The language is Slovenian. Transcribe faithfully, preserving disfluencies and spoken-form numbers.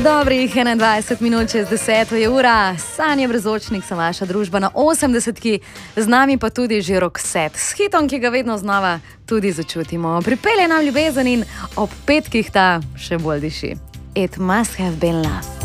Dobrih enaindvajset minut čez deseto je ura, Sanje Brezočnik sem vaša družba na osemdesetki, z nami pa tudi že Roxette, s hitom, ki ga vedno znova tudi začutimo. Pripelje nam ljubezen in ob petkih ta še bolj diši. It must have been love.